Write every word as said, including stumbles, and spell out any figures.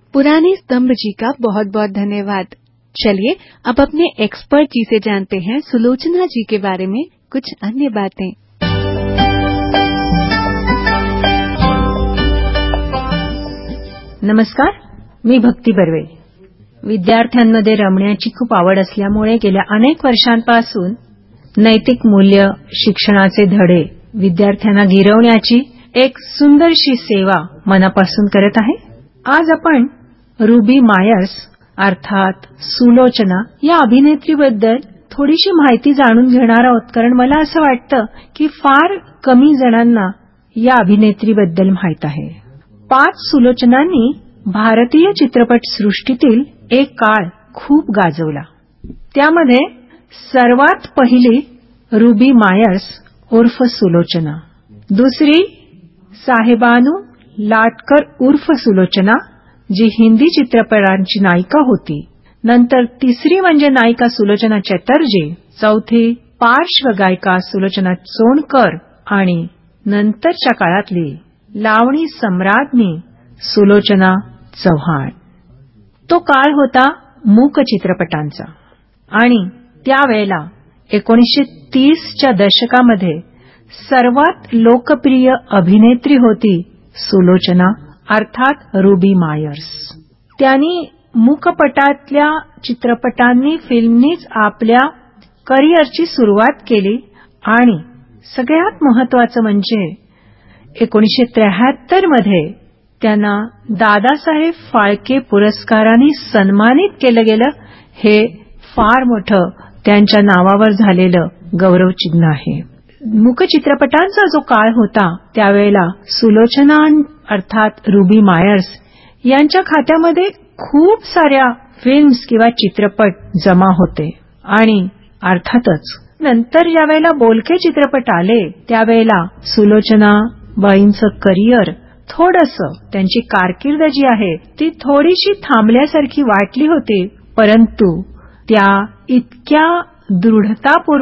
पुराने स्तंभ जी का बहुत बहुत धन्यवाद। चलिए अब अपने एक्सपर्ट जी से जानते हैं सुलोचना जी के बारे में कुछ अन्य बातें। नमस्कार, मी भक्ती बर्वे। विद्यार्थ्यांमध्ये रमण्याची खूप आवड असल्यामुळे गेल्या अनेक वर्षांपासून नैतिक मूल्य, शिक्षणाचे धडे विद्यार्थ्यांना गिरवण्याची एक सुंदरशी सेवा मनापासून करत आहे। आज आपण रुबी मायर्स अर्थात सुलोचना या अभिनेत्रीबद्दल थोडीशी माहिती जाणून घेणार आहोत, कारण मला असं वाटतं की फार कमी जणांना या अभिनेत्रीबद्दल माहित आहे। पाच सुलोचनांनी भारतीय चित्रपट सृष्टीतील एक काळ खूप गाजवला। त्यामध्ये सर्वात पहिली रुबी मायर्स उर्फ सुलोचना, दुसरी साहेबानू लाटकर उर्फ सुलोचना जी हिंदी चित्रपटांची नायिका होती, नंतर तिसरी म्हणजे नायिका सुलोचना चटर्जी, चौथी पार्श्वगायिका सुलोचना सोनकर आणि नंतरच्या काळातली लावणी सम्राज्ञी सुलोचना चव्हाण। तो काळ होता मूक चित्रपटांचा आणि त्यावेळेला एकोणीसशे तीसच्या दशकामध्ये सर्वात लोकप्रिय अभिनेत्री होती सुलोचना अर्थात रुबी मायर्स। त्यांनी मूकपटातल्या चित्रपटांनी फिल्मनीच आपल्या करिअरची सुरुवात केली आणि सगळ्यात महत्त्वाचं म्हणजे एकोणीसशे त्र्याहत्तर मध्ये त्यांना दादासाहेब फाळके पुरस्काराने सन्मानित केलं गेलं। हे फार मोठं त्यांच्या नावावर झालेलं गौरवचिन्ह आहे। मूक चित्रपटांचा जो काळ होता त्यावेळेला सुलोचना अर्थात रुबी मायर्स यांच्या खात्यामध्ये खूप साऱ्या फिल्म्स किंवा चित्रपट जमा होते आणि अर्थातच नंतर ज्यावेळेला बोलके चित्रपट आले त्यावेळेला सुलोचना बाईंचं करिअर थोडंसं, त्यांची कारकीर्द जी आहे ती थोडीशी थांबल्यासारखी वाटली होती, परंतु त्या इतक्या दृढतापूर्वक